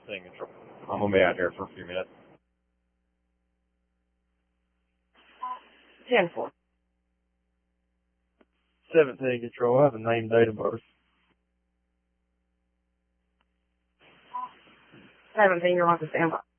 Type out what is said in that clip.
17 Control. I'm going to be out here for a few minutes. 10-4. 17 Control. I have a name, date of birth. 17, you're on to standby.